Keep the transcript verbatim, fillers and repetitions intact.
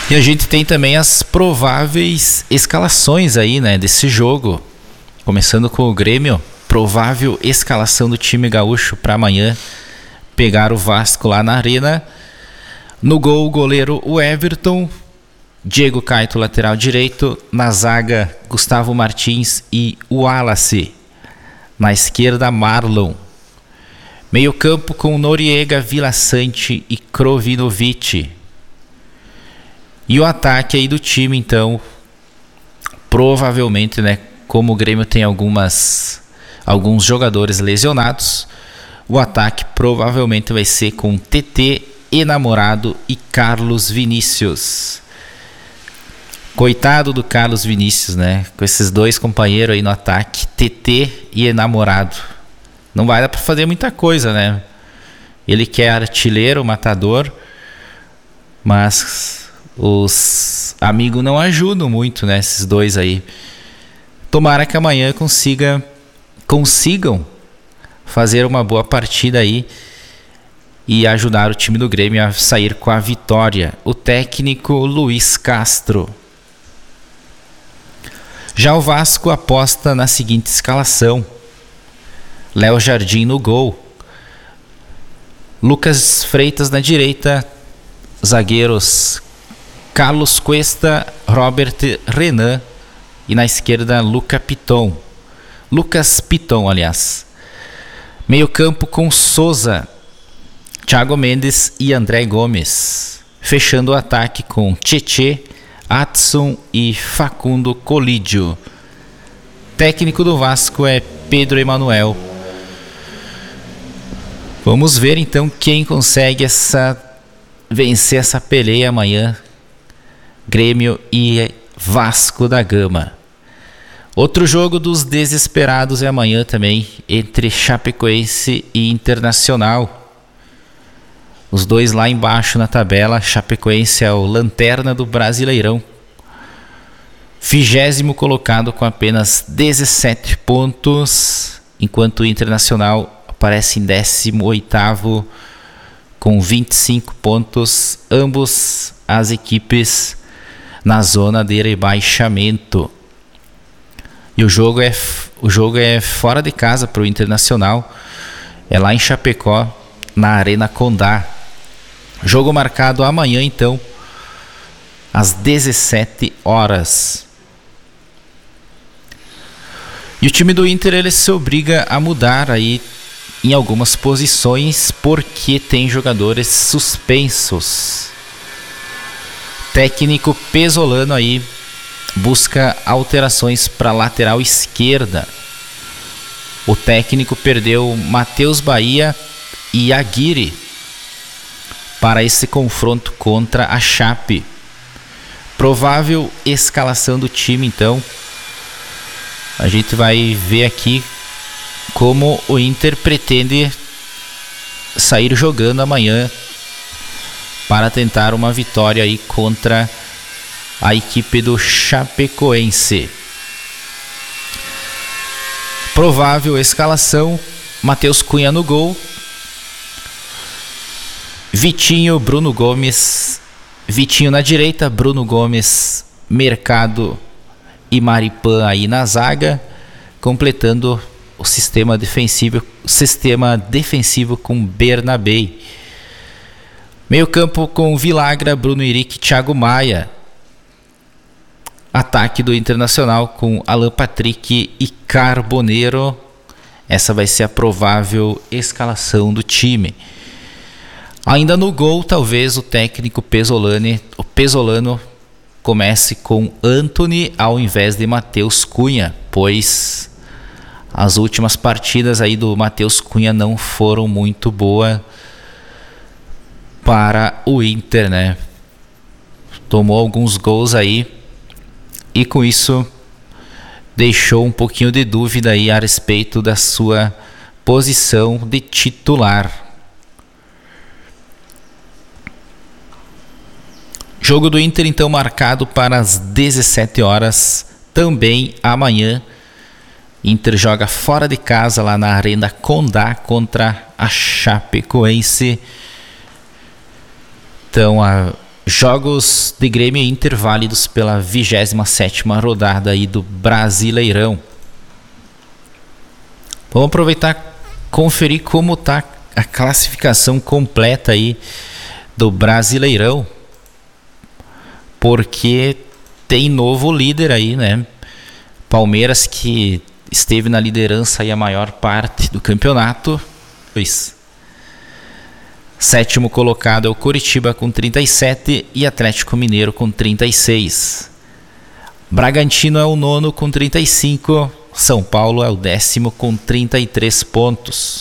E a gente tem também as prováveis escalações aí, né, desse jogo. Começando com o Grêmio, provável escalação do time gaúcho para amanhã pegar o Vasco lá na Arena. No gol, o goleiro o Everton, Diego Caetano, lateral direito. Na zaga, Gustavo Martins e o Wallace. Na esquerda, Marlon. Meio campo com Noriega, Vila Sante e Krovinovic. E o ataque aí do time, então, provavelmente, né, como o Grêmio tem algumas, alguns jogadores lesionados, o ataque provavelmente vai ser com T T, Enamorado e Carlos Vinícius. Coitado do Carlos Vinícius, né? Com esses dois companheiros aí no ataque, T T e Enamorado. Não vai dar pra fazer muita coisa, né? Ele que é artilheiro, matador, mas os amigos não ajudam muito, né? Esses dois aí. Tomara que amanhã consiga, consigam fazer uma boa partida aí e ajudar o time do Grêmio a sair com a vitória. O técnico Luiz Castro. Já o Vasco aposta na seguinte escalação: Léo Jardim no gol, Lucas Freitas na direita, zagueiros Carlos Cuesta, Robert Renan e na esquerda Luca Piton. Lucas Piton, aliás. Meio campo com Souza, Thiago Mendes e André Gomes. Fechando o ataque com Tchê, Adson e Facundo Colídio. Técnico do Vasco é Pedro Emanuel. Vamos ver então quem consegue essa, vencer essa peleia amanhã. Grêmio e Vasco da Gama. Outro jogo dos desesperados é amanhã também, entre Chapecoense e Internacional. Os dois lá embaixo na tabela. Chapecoense é o lanterna do Brasileirão, vigésimo colocado com apenas dezessete pontos, enquanto o Internacional aparece em décimo oitavo com vinte e cinco pontos. Ambos as equipes na zona de rebaixamento. E o jogo é, o jogo é fora de casa para o Internacional. É lá em Chapecó, na Arena Condá. Jogo marcado amanhã, então, às dezessete horas. E o time do Inter, ele se obriga a mudar aí em algumas posições porque tem jogadores suspensos. Técnico Pesolano aí busca alterações para a lateral esquerda. O técnico perdeu Matheus Bahia e Aguirre para esse confronto contra a Chape. Provável escalação do time, então. A gente vai ver aqui como o Inter pretende sair jogando amanhã para tentar uma vitória aí contra a equipe do Chapecoense. Provável escalação: Matheus Cunha no gol, Vitinho, Bruno Gomes, Vitinho na direita, Bruno Gomes, Mercado e Maripan aí na zaga, completando o sistema defensivo, sistema defensivo com Bernabé. Meio campo com Vilagra, Bruno Henrique e Thiago Maia. Ataque do Internacional com Alan Patrick e Carboneiro. Essa vai ser a provável escalação do time. Ainda no gol, talvez o técnico Pesolano, o Pesolano comece com Antony ao invés de Matheus Cunha, pois as últimas partidas aí do Matheus Cunha não foram muito boas para o Inter, né? Tomou alguns gols aí e com isso deixou um pouquinho de dúvida aí a respeito da sua posição de titular. Jogo do Inter, então, marcado para as dezessete horas, também amanhã. Inter joga fora de casa lá na Arena Condá contra a Chapecoense. Então, a, Jogos de Grêmio e Inter válidos pela vigésima sétima rodada aí do Brasileirão. Vamos aproveitar e conferir como tá a classificação completa aí do Brasileirão, porque tem novo líder aí, né? Palmeiras, que esteve na liderança aí a maior parte do campeonato. Pois. Sétimo colocado é o Coritiba com trinta e sete e Atlético Mineiro com trinta e seis. Bragantino é o nono com trinta e cinco. São Paulo é o décimo com trinta e três pontos.